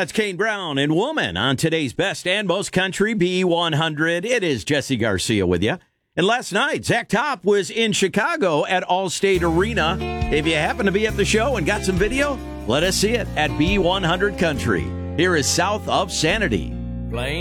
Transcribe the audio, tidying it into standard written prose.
That's Kane Brown and Woman on today's Best and Most Country B100. It is Jesse Garcia with you. And last night, Zach Top was in Chicago at Allstate Arena. If you happen to be at the show and got some video, let us see it at B100 Country. Here is South of Sanity. Plain